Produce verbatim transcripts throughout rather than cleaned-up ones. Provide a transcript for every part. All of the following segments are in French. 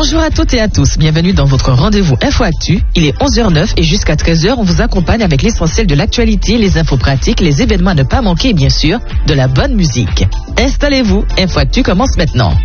Bonjour à toutes et à tous, bienvenue dans votre rendez-vous Info Actu. Il est onze heures neuf et jusqu'à treize heures, on vous accompagne avec l'essentiel de l'actualité, les infos pratiques, les événements à ne pas manquer et bien sûr, de la bonne musique. Installez-vous, Info Actu commence maintenant.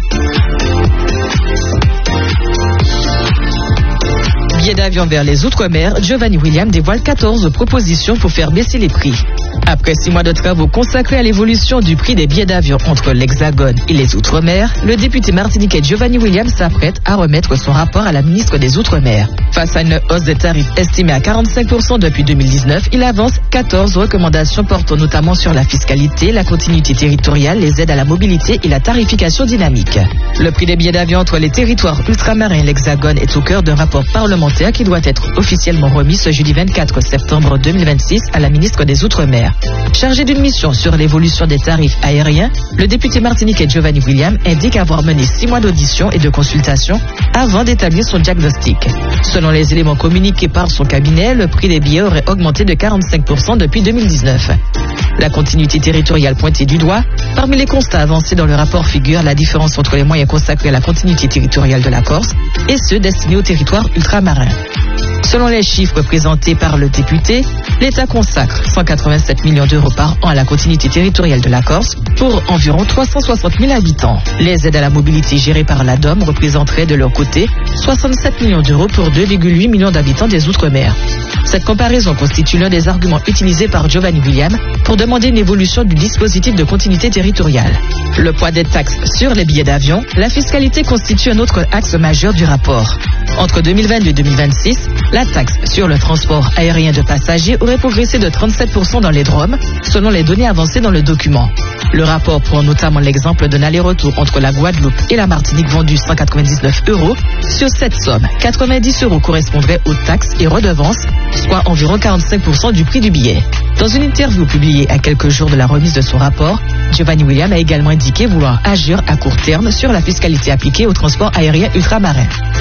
Billets d'avion vers les Outre-mer, Giovanni Williams dévoile quatorze propositions pour faire baisser les prix. Après six mois de travaux consacrés à l'évolution du prix des billets d'avion entre l'Hexagone et les Outre-mer, le député martiniquais Giovanni Williams s'apprête à remettre son rapport à la ministre des Outre-mer. Face à une hausse des tarifs estimée à quarante-cinq pour cent depuis deux mille dix-neuf, il avance quatorze recommandations portant notamment sur la fiscalité, la continuité territoriale, les aides à la mobilité et la tarification dynamique. Le prix des billets d'avion entre les territoires ultramarins et l'Hexagone est au cœur d'un rapport parlementaire qui doit être officiellement remis ce jeudi vingt-quatre septembre deux mille vingt-six à la ministre des Outre-mer. Chargé d'une mission sur l'évolution des tarifs aériens, le député martiniquais Giovanni Williams indique avoir mené six mois d'audition et de consultation avant d'établir son diagnostic. Selon les éléments communiqués par son cabinet, le prix des billets aurait augmenté de quarante-cinq pour cent depuis deux mille dix-neuf. La continuité territoriale pointée du doigt. Parmi les constats avancés dans le rapport figure la différence entre les moyens consacrés à la continuité territoriale de la Corse et ceux destinés aux territoires ultramarins. Selon les chiffres présentés par le député, l'État consacre cent quatre-vingt-sept millions d'euros par an à la continuité territoriale de la Corse pour environ trois cent soixante mille habitants. Les aides à la mobilité gérées par l'A D O M représenteraient de leur côté soixante-sept millions d'euros pour deux virgule huit millions d'habitants des Outre-mer. Cette comparaison constitue l'un des arguments utilisés par Giovanni Williams pour demander une évolution du dispositif de continuité territoriale. Le poids des taxes sur les billets d'avion, la fiscalité constitue un autre axe majeur du rapport. Entre deux mille vingt-deux et deux mille vingt-six, la taxe sur le transport aérien de passagers aurait progressé de trente-sept pour cent dans les D R O M, selon les données avancées dans le document. Le rapport prend notamment l'exemple d'un aller-retour entre la Guadeloupe et la Martinique vendu cent quatre-vingt-dix-neuf euros. Sur cette somme, quatre-vingt-dix euros correspondraient aux taxes et redevances, soit environ quarante-cinq pour cent du prix du billet. Dans une interview publiée à quelques jours de la remise de son rapport, Giovanni Williams a également indiqué vouloir agir à court terme sur la fiscalité appliquée au transport aérien ultramarin.